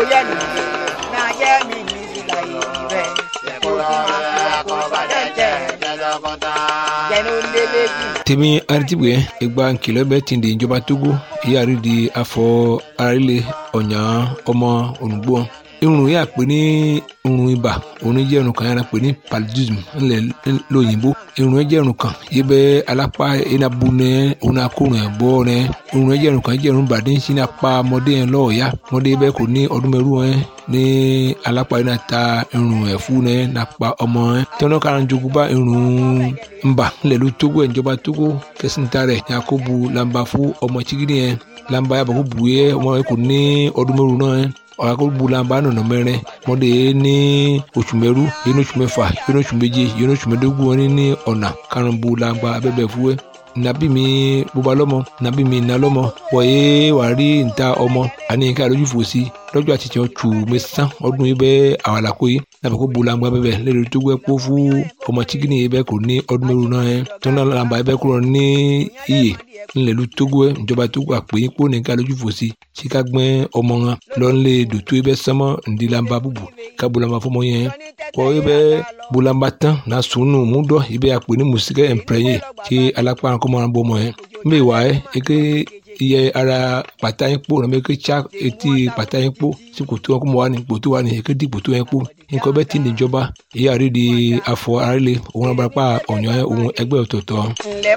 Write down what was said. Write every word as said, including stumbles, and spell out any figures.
yẹ ni náà yẹ mi ní ìlà yìí bẹ́ẹ̀ kó tí máa kó bá dẹ̀ jẹ́ jẹ́nu lélẹ́jì. tèmi aritibu yẹn ìgbà nkìlọ̀ bẹ́ẹ̀ ti di ìjọba Togo ìyáàrí di afọ arílẹ̀ ọ̀nyà ọmọ ònùgbò irun yà pé ní irun ibà òun jẹ́ irun kan yàrá pé ní paludism ńlẹ̀ lóyìnbó irun jẹ́ irun kan yìí bẹ́ alápá enabu nẹ òun akórun ẹ̀ bọ́ nẹ irun jẹ́ irun kan jẹ́ irun bàdé ń sin apá ọmọdé yẹn lọ́ọ̀ọ́yá ọmọdé bẹ́ẹ̀ kò ní ọdún mẹ́rù yẹn ní alápá yẹn ta irun ẹ̀ fún nẹ nàpa ọmọ yẹn tọ́nà kan jogun bá irun ńbà ńlẹ̀ ló Togo ẹ̀ ìjọba Togo kẹsìntà rẹ̀ yakubu lamba fún ọmọ chigidi yẹn lamba yàbọ̀ kó bu yẹ ọmọ yẹn kò ní ọdún mẹ́rù náà yẹn ọ̀rọ̀ bulamba nọ̀nà mẹ́rin mọ́dé ní oṣù mẹ́rú yẹn ní oṣù mẹ́fà yẹn ní oṣù méje yẹn ní oṣù mẹ́dógún wọn ní ọ̀nà karùn-ún bulamba abẹ́bẹ̀ fúwẹ́ nabi mi bóba lọ́mọ nabi mi iná lọ́mọ wọ̀nyé wàá rí níta ọmọ àní ká lójú fò sí lọ́jọ́ àti tiẹ̀ tù mí sán ọdún yìí bẹ́ẹ̀ àwọn àlàkó yìí nàbẹ̀ kó bulamba bẹ́ẹ̀ lẹ́nu tó gbẹ́ kó fún ọmọ chikini yìí bẹ́ẹ̀ kò ní ọdún mẹ́rù náà yẹn tọ́nà làǹbà yìí bẹ́ẹ̀ kúrò ní iyè ńlẹ̀lú Togo ẹ̀ ìjọba Togo àpè yín kó nìkan lójú fò sí tí ká gbẹ́ ọmọ wọn lọ́nlé dòtó ibẹ̀ sánmọ́ ńdílamba búbu ká bulamba fọmọ yẹn kọ́ ibẹ̀ bulamba tán na sùnù múdọ̀ ibẹ̀ àpè ní mùsíkẹ́ ẹ̀ǹpẹ̀rẹ̀yìn tí alápá kọ́mọ́ náà bọ́ ọmọ yẹn mbẹ́ wà ẹ́ eke iye ara pàtà yín kpó nàbẹ́ eke tsa etí pàtà yín kpó sí kòtò wọn kó mọ wà ní kòtò wà ní eke di kòtò yẹn kpó nǹkan bẹ́ẹ̀ ti níjọba èyí àrídìí afọ arílẹ̀ òun abarapá ọ̀nyọ́ òun ẹgbẹ́ ọ̀tọ̀ọ̀tọ̀.